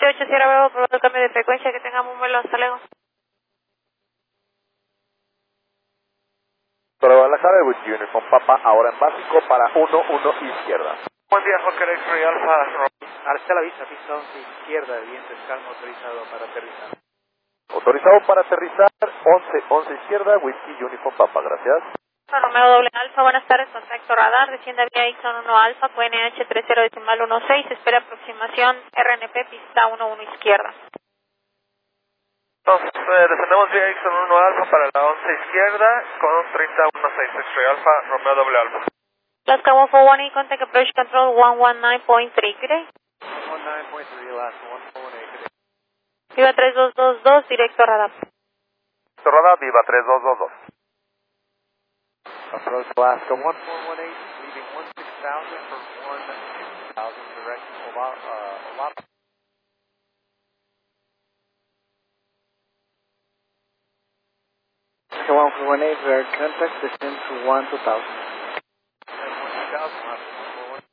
78 Sierra Bravo, por el cambio de frecuencia, que tengamos un vuelo, hasta luego. Para Guadalajara, with Uniform Papa, ahora en básico para 1-1 izquierda. Buen día, Fokker X-Ray Alpha. Arce la vista, pista 11 izquierda, viento escalmo autorizado para aterrizar. Autorizado para aterrizar, 11 izquierda, Whiskey Uniform Papa, gracias. Romeo doble alfa, buenas tardes, contacto radar, descienda vía Ixon 1 alfa, QNH 30.16, espera aproximación RNP, pista 11 izquierda. Entonces, descendemos vía Ixon 1 Alpha para la 11 izquierda con 3016 X-Ray Alpha, Romeo doble Alpha. Alaska 141, contact approach control 119.3, good day. 119.3, Alaska 148, good day. Viva 3222, directo radar. Radar, viva 3222. Approach Alaska 1418, leaving 16,000 for 1,000 direct Olapa. Alaska 118, direct contact, descend to 1,2000. 1,000.